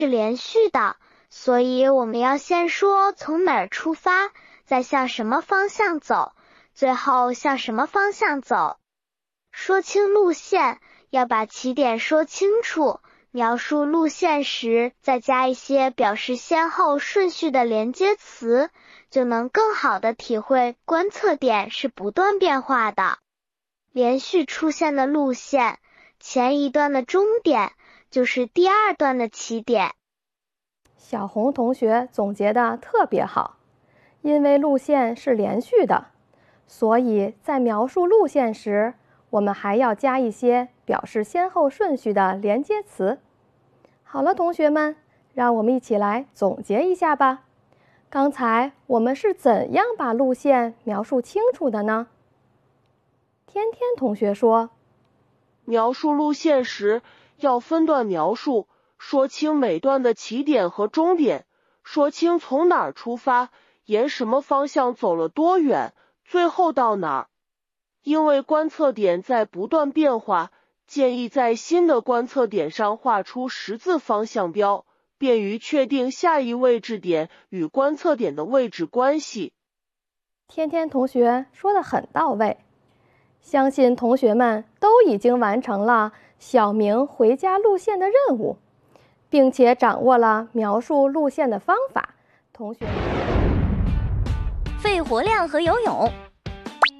是连续的，所以我们要先说从哪儿出发，再向什么方向走，最后向什么方向走。说清路线，要把起点说清楚，描述路线时再加一些表示先后顺序的连接词，就能更好地体会观测点是不断变化的。连续出现的路线，前一段的终点就是第二段的起点。 小红同学总结得特别好，因为路线是连续的，所以在描述路线时，我们还要加一些表示先后顺序的连接词。好了，同学们，让我们一起来总结一下吧。刚才我们是怎样把路线描述清楚的呢？天天同学说， 描述路线时要分段描述，说清每段的起点和终点，说清从哪儿出发，沿什么方向走了多远，最后到哪儿。因为观测点在不断变化，建议在新的观测点上画出十字方向标，便于确定下一位置点与观测点的位置关系。 天天同学说得很到位，相信同学们都已经完成了小明回家路线的任务，并且掌握了描述路线的方法。同学们， 肺活量和游泳